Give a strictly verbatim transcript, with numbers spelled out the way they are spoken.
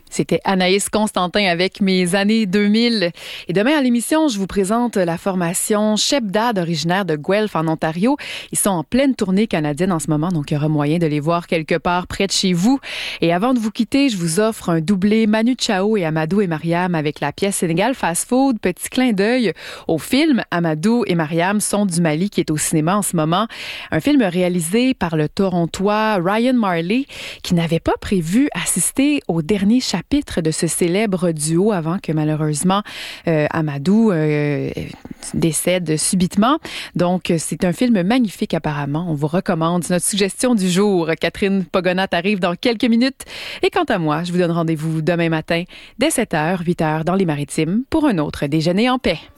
C'était Anaïs Constantin avec Mes années deux mille. Et demain à l'émission, je vous présente la formation Shepdad, originaire de Guelph en Ontario. Ils sont en pleine tournée canadienne en ce moment, donc il y aura moyen de les voir quelque part près de chez vous. Et avant de vous quitter, je vous offre un doublé Manu Chao et Amadou et Mariam avec la pièce Sénégal Fast Food. Petit clin d'œil au film Amadou et Mariam sont du Mali qui est au cinéma en ce moment. Un film réalisé par le Torontois Ryan Marley qui n'avait pas prévu assister au dernier chapitre chapitre de ce célèbre duo avant que malheureusement euh, Amadou euh, décède subitement. Donc, c'est un film magnifique apparemment. On vous recommande. Notre suggestion du jour. Catherine Pogonat arrive dans quelques minutes. Et quant à moi, je vous donne rendez-vous demain matin dès sept heures, huit heures dans les Maritimes pour un autre déjeuner en paix.